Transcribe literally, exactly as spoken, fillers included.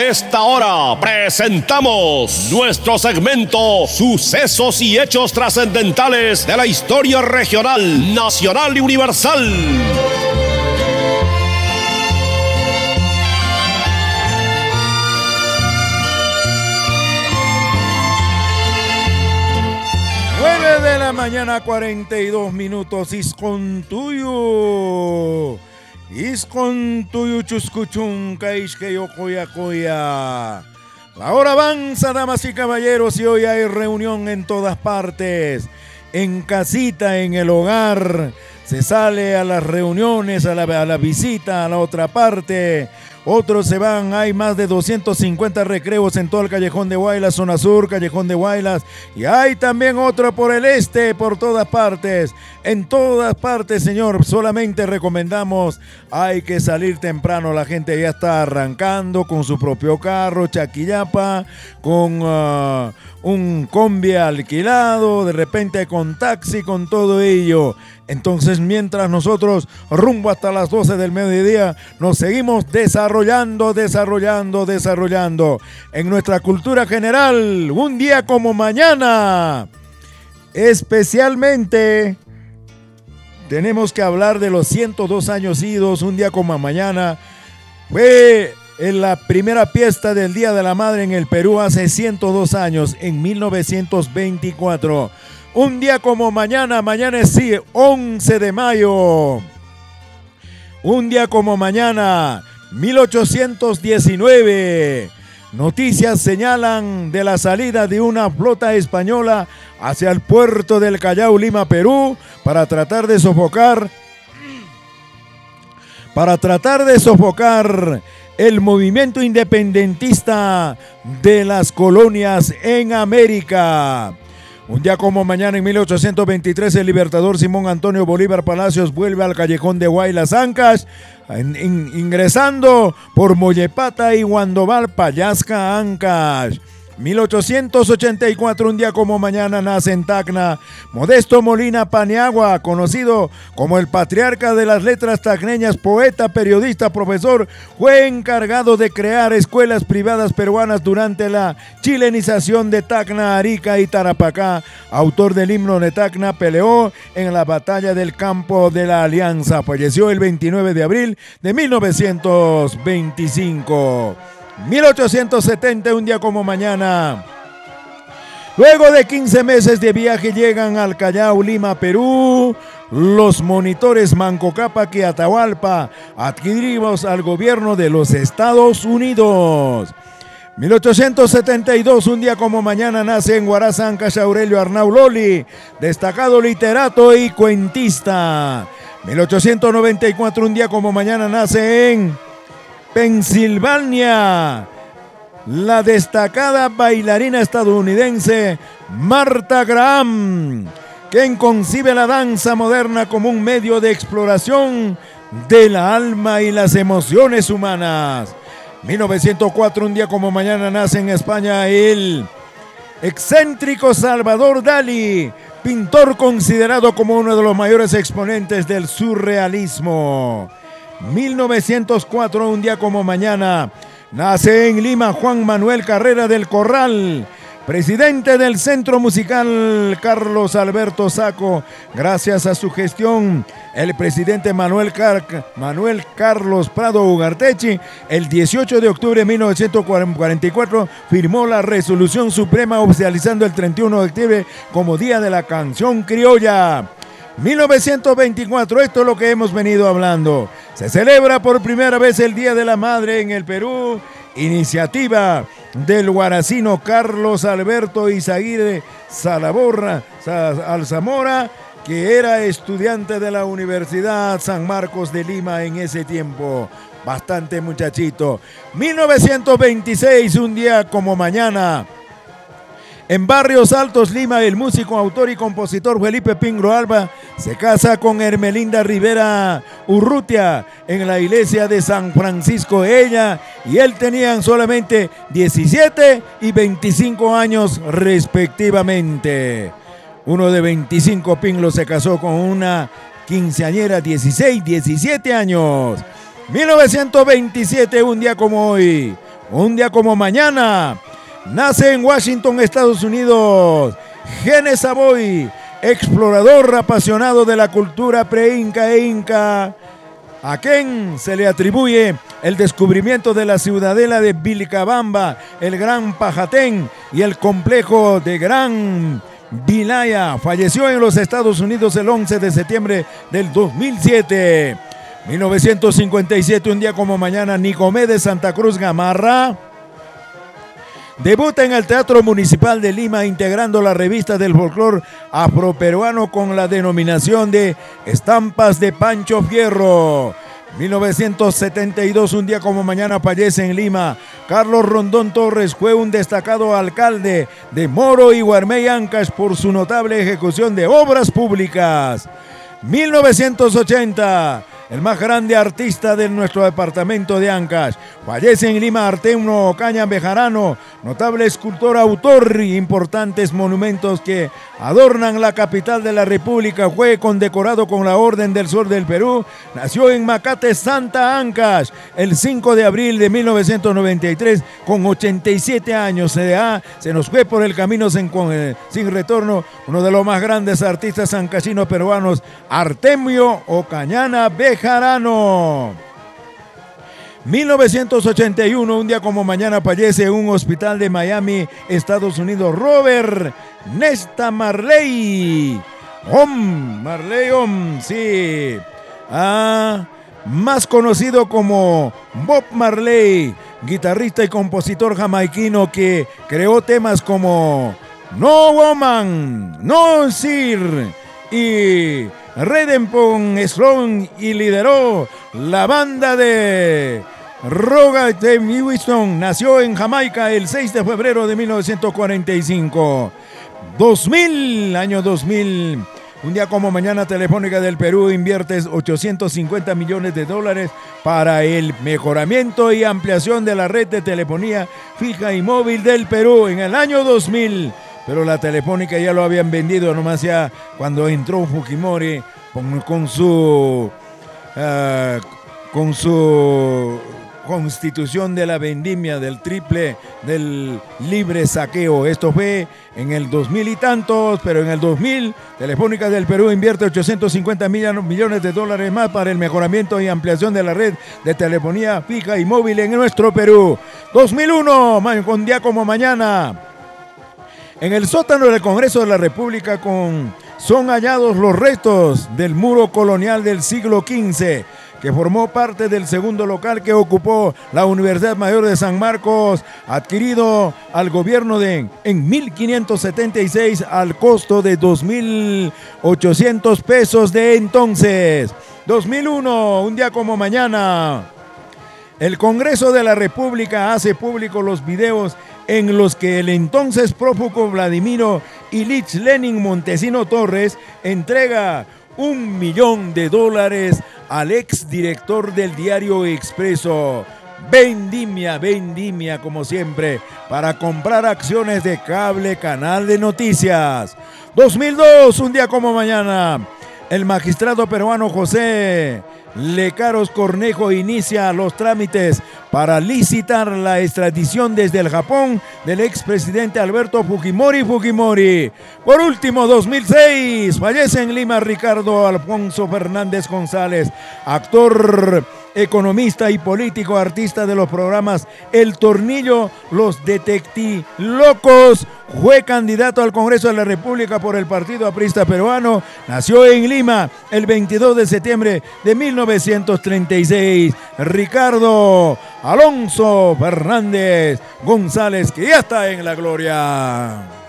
esta hora presentamos nuestro segmento Sucesos y Hechos Trascendentales de la Historia Regional, Nacional y Universal. nueve de la mañana, cuarenta y dos minutos, Iscon tuyo. Iscon tuyo chuscuchunca, isqueyo coya coya. La hora avanza, damas y caballeros, y hoy hay reunión en todas partes. En casita, en el hogar, se sale a las reuniones, a la, a la visita a la otra parte. Otros se van, hay más de doscientos cincuenta recreos en todo el Callejón de Huaylas, zona sur, Callejón de Huaylas. Y hay también otro por el este, por todas partes. En todas partes, señor, solamente recomendamos, hay que salir temprano. La gente ya está arrancando con su propio carro, chaquillapa, con uh, un combi alquilado, de repente con taxi, con todo ello. Entonces, mientras nosotros, rumbo hasta las doce del mediodía, nos seguimos desarrollando, desarrollando, desarrollando. En nuestra cultura general, un día como mañana, especialmente, tenemos que hablar de los ciento dos años idos. Un día como mañana, fue en la primera fiesta del Día de la Madre en el Perú hace ciento dos años, en mil novecientos veinticuatro. Un día como mañana, mañana es sí, once de mayo. Un día como mañana, mil ochocientos diecinueve. Noticias señalan de la salida de una flota española hacia el puerto del Callao, Lima, Perú, para tratar de sofocar, para tratar de sofocar el movimiento independentista de las colonias en América. Un día como mañana, en mil ochocientos veintitrés, el libertador Simón Antonio Bolívar Palacios vuelve al Callejón de Huaylas, Ancash, in, in, ingresando por Mollepata y Guandoval, Pallasca, Ancash. mil ochocientos ochenta y cuatro, un día como mañana, nace en Tacna Modesto Molina Paniagua, conocido como el patriarca de las letras tacneñas, poeta, periodista, profesor. Fue encargado de crear escuelas privadas peruanas durante la chilenización de Tacna, Arica y Tarapacá. Autor del himno de Tacna, peleó en la batalla del Campo de la Alianza. Falleció el veintinueve de abril de mil novecientos veinticinco. mil ochocientos setenta, un día como mañana. Luego de quince meses de viaje llegan al Callao, Lima, Perú, los monitores Manco Cápac y Atahualpa, adquiridos al gobierno de los Estados Unidos. mil ochocientos setenta y dos, un día como mañana, nace en Huaraz, Ancash, Aurelio Arnau Loli, destacado literato y cuentista. mil ochocientos noventa y cuatro, un día como mañana, nace en Pensilvania la destacada bailarina estadounidense Martha Graham, quien concibe la danza moderna como un medio de exploración de la alma y las emociones humanas. mil novecientos cuatro, un día como mañana, nace en España el excéntrico Salvador Dalí, pintor considerado como uno de los mayores exponentes del surrealismo. mil novecientos cuatro, un día como mañana, nace en Lima Juan Manuel Carrera del Corral, presidente del Centro Musical Carlos Alberto Saco. Gracias a su gestión, el presidente Manuel, Car Manuel Carlos Prado Ugartechi, el dieciocho de octubre de mil novecientos cuarenta y cuatro, firmó la resolución suprema oficializando el treinta y uno de octubre como Día de la Canción Criolla. mil novecientos veinticuatro, esto es lo que hemos venido hablando. Se celebra por primera vez el Día de la Madre en el Perú, iniciativa del huaracino Carlos Alberto Izaguirre Salaborra Alzamora, que era estudiante de la Universidad San Marcos de Lima en ese tiempo. Bastante muchachito. mil novecientos veintiséis, un día como mañana, en Barrios Altos, Lima, el músico, autor y compositor Felipe Pingro Alba se casa con Hermelinda Rivera Urrutia en la iglesia de San Francisco. Ella y él tenían solamente diecisiete y veinticinco años respectivamente. Uno de veinticinco, Pinglo, se casó con una quinceañera, dieciséis, diecisiete años. mil novecientos veintisiete, un día como hoy, un día como mañana, nace en Washington, Estados Unidos, Gene Savoy, explorador apasionado de la cultura pre-inca e inca, a quien se le atribuye el descubrimiento de la ciudadela de Vilcabamba, el Gran Pajatén y el complejo de Gran Vilaya. Falleció en los Estados Unidos el once de septiembre del dos mil siete. mil novecientos cincuenta y siete, un día como mañana, Nicomé de Santa Cruz Gamarra debuta en el Teatro Municipal de Lima integrando la revista del folclor afroperuano con la denominación de Estampas de Pancho Fierro. mil novecientos setenta y dos, un día como mañana, fallece en Lima Carlos Rondón Torres. Fue un destacado alcalde de Moro y Guarmey Ancash por su notable ejecución de obras públicas. mil novecientos ochenta, el más grande artista de nuestro departamento de Ancash. Fallece en Lima Artemio Ocaña Bejarano, notable escultor, autor y importantes monumentos que adornan la capital de la República. Fue condecorado con la Orden del Sol del Perú. Nació en Macate, Santa Ancash, el cinco de abril de mil novecientos noventa y tres, con ochenta y siete años de edad. Se nos fue por el camino sin, eh, sin retorno uno de los más grandes artistas ancachinos peruanos, Artemio Ocañana Bejarano. mil novecientos ochenta y uno, un día como mañana, fallece en un hospital de Miami, Estados Unidos, Robert Nesta Marley. Om, Marley Om, sí. Ah, más conocido como Bob Marley, guitarrista y compositor jamaiquino que creó temas como No Woman, No Sir y Redemption Strong, y lideró la banda de Roga de Winston. Nació en Jamaica el seis de febrero de mil novecientos cuarenta y cinco. dos mil, año dos mil. Un día como mañana, Telefónica del Perú invierte ochocientos cincuenta millones de dólares para el mejoramiento y ampliación de la red de telefonía fija y móvil del Perú en el año dos mil. Pero la Telefónica ya lo habían vendido nomás ya cuando entró Fujimori con, con su uh, con su constitución de la vendimia, del triple, del libre saqueo. Esto fue en el dos mil y tantos, pero en el dos mil Telefónica del Perú invierte ochocientos cincuenta millones de dólares más para el mejoramiento y ampliación de la red de telefonía fija y móvil en nuestro Perú. dos mil uno, un día como mañana, en el sótano del Congreso de la República con, son hallados los restos del muro colonial del siglo quince, que formó parte del segundo local que ocupó la Universidad Mayor de San Marcos, adquirido al gobierno de en mil quinientos setenta y seis al costo de dos mil ochocientos pesos de entonces. dos mil uno, un día como mañana, el Congreso de la República hace público los videos en los que el entonces prófugo Vladimiro Ilich Lenin Montesino Torres entrega un millón de dólares al exdirector del diario Expreso, Vendimia, Vendimia, como siempre, para comprar acciones de cable canal de noticias. dos mil dos, un día como mañana, el magistrado peruano José Lecaros Cornejo inicia los trámites para licitar la extradición desde el Japón del expresidente Alberto Fujimori Fujimori. Por último, dos mil seis, fallece en Lima Ricardo Alfonso Fernández González, actor, economista y político, artista de los programas El Tornillo, Los Detectilocos. Fue candidato al Congreso de la República por el Partido Aprista Peruano. Nació en Lima el veintidós de septiembre de mil novecientos treinta y seis. Ricardo Alonso Fernández González, que ya está en la gloria.